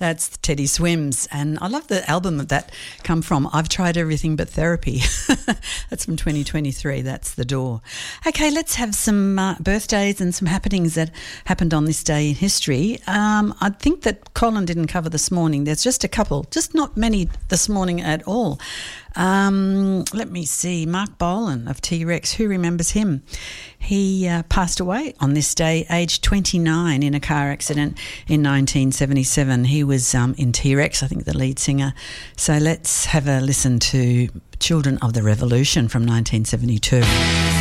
That's Teddy Swims, and I love the album that come from. I've tried everything but therapy. That's from 2023. That's The Door. Okay, let's have some birthdays and some happenings that happened on this day in history. I think that Colin didn't cover this morning. There's just a couple, just not many this morning at all. Let me see. Mark Bolan of T-Rex. Who remembers him? He passed away on this day, aged 29, in a car accident in 1977. He was in T-Rex, I think the lead singer. So let's have a listen to Children of the Revolution from 1972.